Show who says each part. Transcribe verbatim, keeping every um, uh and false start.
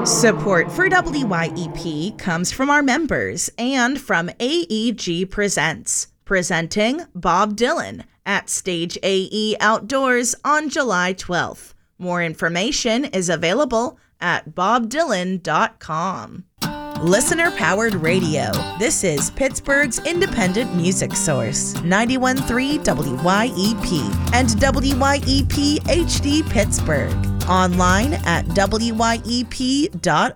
Speaker 1: Support for W Y E P comes from our members and from A E G Presents, presenting Bob Dylan at Stage A E Outdoors on July twelfth. More information is available at bob dylan dot com. Listener-powered radio. This is Pittsburgh's independent music source, ninety-one point three W Y E P and W Y E P H D Pittsburgh. Online at W Y E P dot